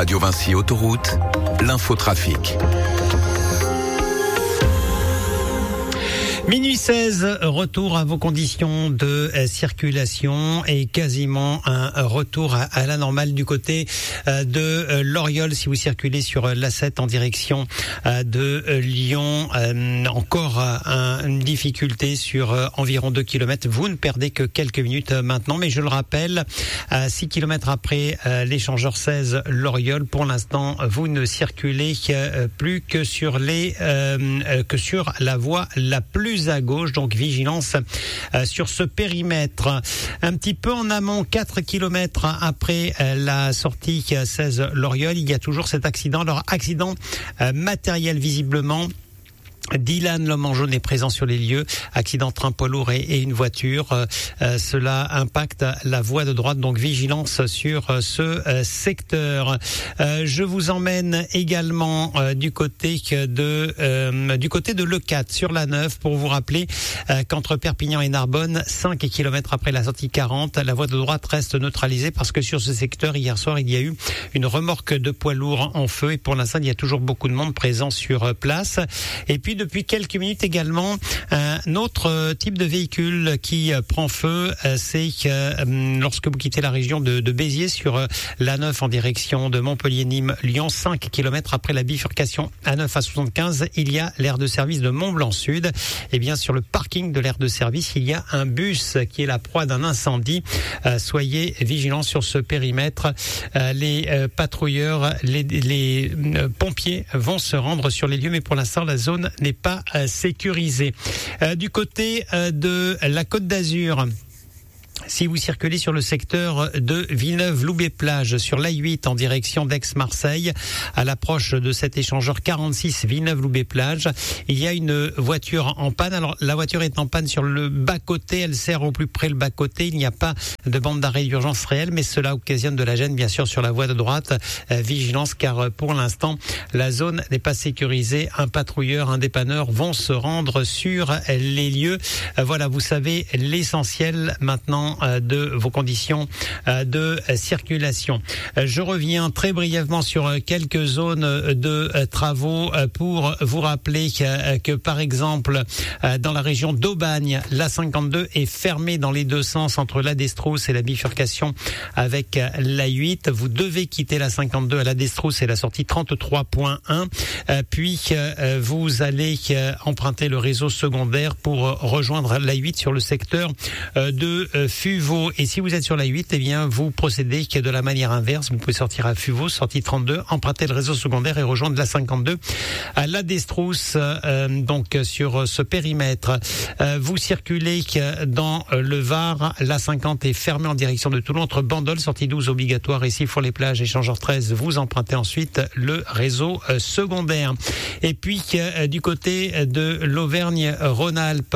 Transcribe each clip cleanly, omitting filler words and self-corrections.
Radio Vinci Autoroute, l'infotrafic. Minuit 16, retour à vos conditions de circulation et quasiment un retour à la normale du côté de Loriol si vous circulez sur l'A7 en direction de Lyon. Encore une difficulté sur environ 2 km. Vous ne perdez que quelques minutes maintenant, mais je le rappelle, 6 km après l'échangeur 16 Loriol, pour l'instant, vous ne circulez plus que sur la voie la plus à gauche, donc vigilance sur ce périmètre. Un petit peu en amont, 4 km après la sortie 16 Loriol, il y a toujours cet accident. Alors, accident matériel visiblement. Dylan, l'homme en jaune, est présent sur les lieux. Accident train poids lourd et une voiture. Cela impacte la voie de droite, donc vigilance sur ce secteur. Je vous emmène également du côté de Leucate sur la 9 pour vous rappeler qu'entre Perpignan et Narbonne, 5 km après la sortie 40, la voie de droite reste neutralisée parce que sur ce secteur, hier soir, il y a eu une remorque de poids lourd en feu et pour l'instant, il y a toujours beaucoup de monde présent sur place. Et puis depuis quelques minutes également, un autre type de véhicule qui prend feu, c'est lorsque vous quittez la région de Béziers sur l'A9 en direction de Montpellier-Nîmes-Lyon, 5 km après la bifurcation A9 à 75, il y a l'aire de service de Mont-Blanc-Sud. Et bien sur le parking de l'aire de service, il y a un bus qui est la proie d'un incendie. Soyez vigilants sur ce périmètre. Les patrouilleurs, les pompiers vont se rendre sur les lieux, mais pour l'instant la zone n'est pas sécurisée. Du côté de la Côte d'Azur, si vous circulez sur le secteur de Villeneuve-Loubet-Plage, sur l'A8 en direction d'Aix-Marseille, à l'approche de cet échangeur 46 Villeneuve-Loubet-Plage, il y a une voiture en panne. Alors, la voiture est en panne sur le bas-côté, elle sert au plus près le bas-côté. Il n'y a pas de bande d'arrêt d'urgence réelle, mais cela occasionne de la gêne, bien sûr, sur la voie de droite. Vigilance, car pour l'instant, la zone n'est pas sécurisée. Un patrouilleur, un dépanneur vont se rendre sur les lieux. Voilà, vous savez l'essentiel maintenant de vos conditions de circulation. Je reviens très brièvement sur quelques zones de travaux pour vous rappeler que par exemple dans la région d'Aubagne, la 52 est fermée dans les deux sens entre la Destrousse et la bifurcation avec la 8. Vous devez quitter la 52 à la Destrousse et la sortie 33.1. Puis vous allez emprunter le réseau secondaire pour rejoindre la 8 sur le secteur de Fuveau. Et si vous êtes sur la 8, eh bien, vous procédez de la manière inverse. Vous pouvez sortir à Fuveau, sortie 32, emprunter le réseau secondaire et rejoindre la 52 à la Destrousse, donc sur ce périmètre. Vous circulez dans le Var, la 50 est fermée en direction de Toulon, entre Bandol, sortie 12 obligatoire, ici pour les plages, échangeur 13, vous empruntez ensuite le réseau secondaire. Et puis, du côté de l'Auvergne-Rhône-Alpes,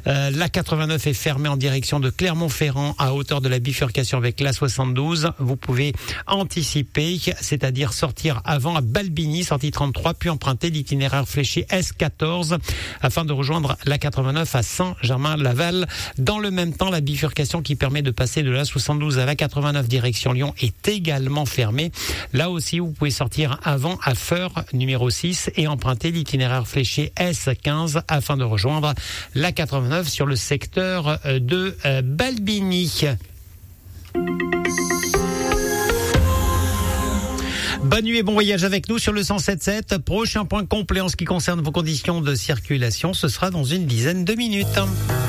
la 89 est fermée en direction de Clermont-Ferrand à hauteur de la bifurcation avec la 72. Vous pouvez anticiper, c'est-à-dire sortir avant à Balbigny, sortie 33, puis emprunter l'itinéraire fléché S14 afin de rejoindre la 89 à Saint-Germain-Laval. Dans le même temps, la bifurcation qui permet de passer de la 72 à la 89 direction Lyon est également fermée. Là aussi, vous pouvez sortir avant à Feur numéro 6 et emprunter l'itinéraire fléché S15 afin de rejoindre la 89 sur le secteur de Balbigny. Bonne nuit et bon voyage avec nous sur le 107.7. Prochain point complet en ce qui concerne vos conditions de circulation, ce sera dans une dizaine de minutes.